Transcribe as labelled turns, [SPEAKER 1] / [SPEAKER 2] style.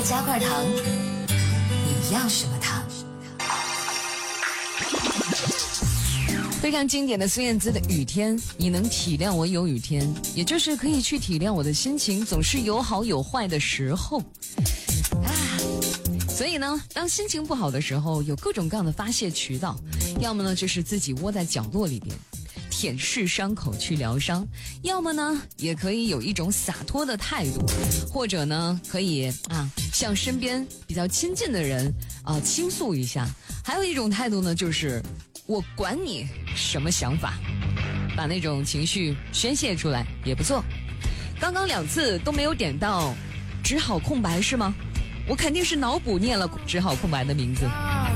[SPEAKER 1] 加块糖，你要什么糖？
[SPEAKER 2] 非常经典的孙燕姿的《雨天》，你能体谅我有雨天，也就是可以去体谅我的心情总是有好有坏的时候所以呢，当心情不好的时候，有各种各样的发泄渠道，要么呢就是自己窝在角落里边舔舐伤口去疗伤，要么呢也可以有一种洒脱的态度，或者呢可以向身边比较亲近的人倾诉一下，还有一种态度呢就是我管你什么想法，把那种情绪宣泄出来也不错。刚刚2次都没有点到只好空白是吗？我肯定是脑补念了只好空白的名字。